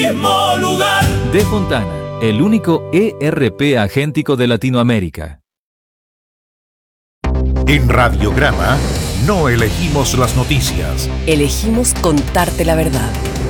mismo lugar. De Fontana, el único ERP agéntico de Latinoamérica. En Radiograma no elegimos las noticias. Elegimos contarte la verdad.